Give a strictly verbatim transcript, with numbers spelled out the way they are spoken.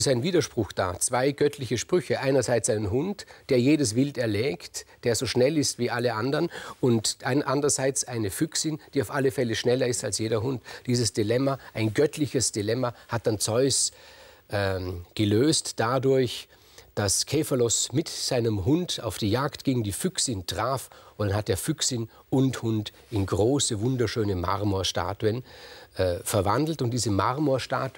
Es ist ein Widerspruch da. Zwei göttliche Sprüche. Einerseits ein Hund, der jedes Wild erlegt, der so schnell ist wie alle anderen. Und ein, andererseits eine Füchsin, die auf alle Fälle schneller ist als jeder Hund. Dieses Dilemma, ein göttliches Dilemma, hat dann Zeus ähm, gelöst dadurch, dass Käferlos mit seinem Hund auf die Jagd ging, die Füchsin traf. Und dann hat der Füchsin und Hund in große, wunderschöne Marmorstatuen äh, verwandelt. Und diese Marmorstatuen